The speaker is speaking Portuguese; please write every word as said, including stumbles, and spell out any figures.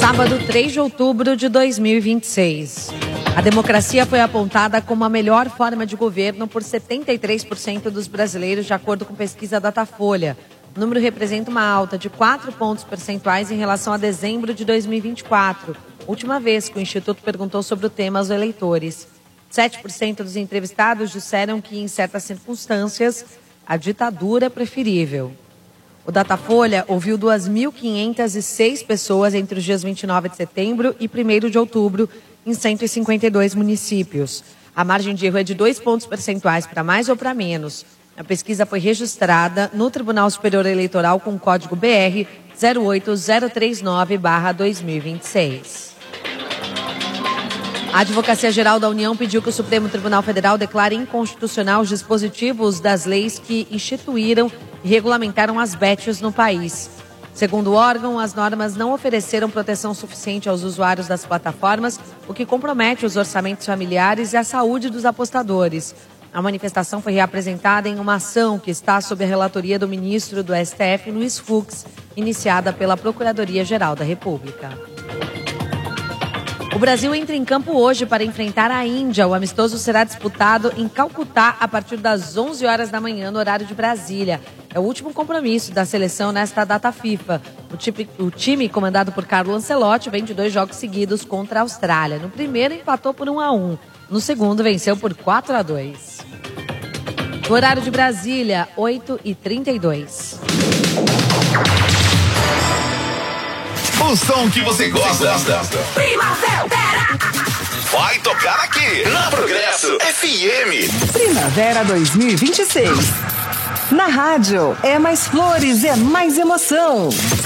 Sábado, três de outubro de dois mil e vinte e seis. A democracia foi apontada como a melhor forma de governo por setenta e três por cento dos brasileiros, de acordo com pesquisa Datafolha. O número representa uma alta de quatro pontos percentuais em relação a dezembro de dois mil e vinte e quatro, última vez que o Instituto perguntou sobre o tema aos eleitores. sete por cento dos entrevistados disseram que, em certas circunstâncias, a ditadura é preferível. O Datafolha ouviu duas mil quinhentas e seis pessoas entre os dias vinte e nove de setembro e primeiro de outubro, em cento e cinquenta e dois municípios. A margem de erro é de dois pontos percentuais para mais ou para menos. A pesquisa foi registrada no Tribunal Superior Eleitoral com o código B R zero oito zero três nove barra dois mil e vinte e seis. A Advocacia Geral da União pediu que o Supremo Tribunal Federal declare inconstitucional os dispositivos das leis que instituíram e regulamentaram as bets no país. Segundo o órgão, as normas não ofereceram proteção suficiente aos usuários das plataformas, o que compromete os orçamentos familiares e a saúde dos apostadores. A manifestação foi reapresentada em uma ação que está sob a relatoria do ministro do S T F, Luiz Fux, iniciada pela Procuradoria-Geral da República. O Brasil entra em campo hoje para enfrentar a Índia. O amistoso será disputado em Calcutá a partir das onze horas da manhã, no horário de Brasília. É o último compromisso da seleção nesta data FIFA. O time, o time comandado por Carlo Ancelotti vem de dois jogos seguidos contra a Austrália. No primeiro, empatou por um a um. No segundo, venceu por quatro a dois. No horário de Brasília, oito e trinta e dois. O som que você gosta. Primavera. Vai tocar aqui, na Progresso F M. Primavera dois mil e vinte e seis. Na rádio, é mais flores, é mais emoção.